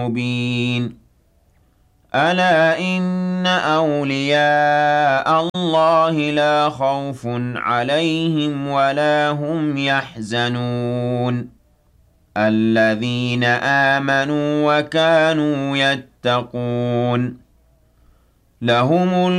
مبين ألا إن أولياء الله لا خوف عليهم ولا هم يحزنون الذين آمنوا وكانوا يتقون لهم